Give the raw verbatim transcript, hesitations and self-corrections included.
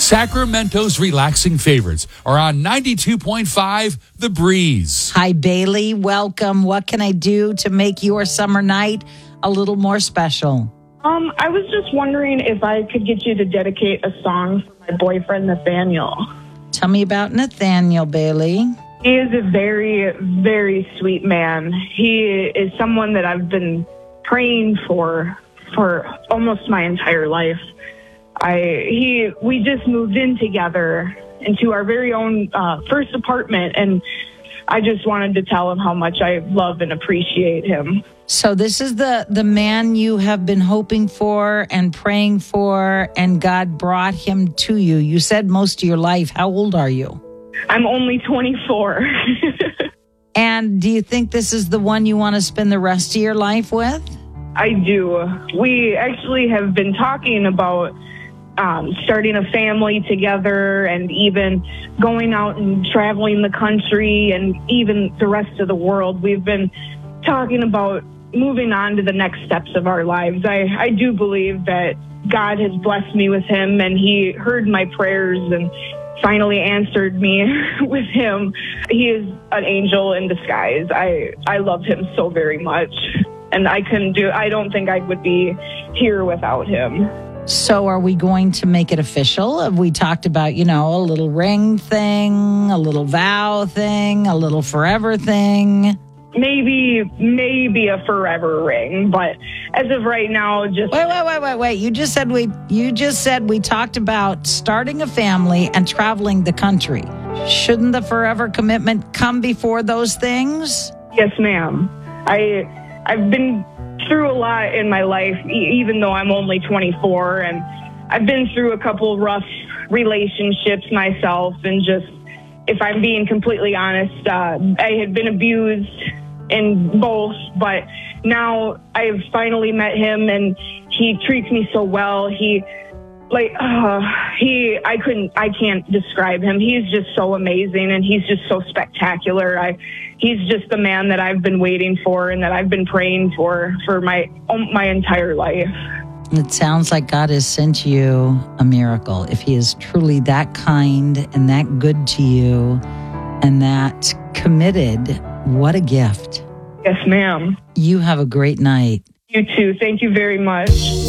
Sacramento's relaxing favorites are on ninety-two point five The Breeze. Hi, Bailey. Welcome. What can I do to make your summer night a little more special? Um, I was just wondering if I could get you to dedicate a song for my boyfriend, Nathaniel. Tell me about Nathaniel, Bailey. He is a very, very sweet man. He is someone that I've been praying for for almost my entire life. I he we just moved in together into our very own uh, first apartment, and I just wanted to tell him how much I love and appreciate him. So this is the, the man you have been hoping for and praying for, and God brought him to you. You said most of your life. How old are you? I'm only twenty-four. And do you think this is the one you want to spend the rest of your life with? I do. We actually have been talking about um, starting a family together, and even going out and traveling the country and even the rest of the world. We've been talking about moving on to the next steps of our lives. I, I do believe that God has blessed me with him, and he heard my prayers and finally answered me with him. He is an angel in disguise. I, I love him so very much, and I couldn't do, I don't think I would be here without him. So are we going to make it official? Have we talked about, you know, a little ring thing, a little vow thing, a little forever thing? Maybe, maybe a forever ring, but as of right now, just wait, wait, wait, wait, wait. You just said we, you just said we talked about starting a family and traveling the country. Shouldn't the forever commitment come before those things? Yes, ma'am. I, I've been through a lot in my life, e- even though I'm only twenty-four, and I've been through a couple rough relationships myself, and just, if I'm being completely honest, uh, I had been abused in both, but now I've finally met him, and he treats me so well. He, like, uh, he, I couldn't, I can't describe him. He's just so amazing, and he's just so spectacular. I, he's just the man that I've been waiting for, and that I've been praying for, for my, my entire life. It sounds like God has sent you a miracle. If he is truly that kind and that good to you and that committed, what a gift. Yes, ma'am. You have a great night. You too. Thank you very much.